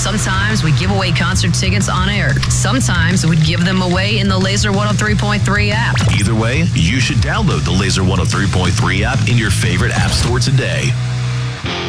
Sometimes we give away concert tickets on air. Sometimes we give them away in the Laser 103.3 app. Either way, you should download the Laser 103.3 app in your favorite app store today.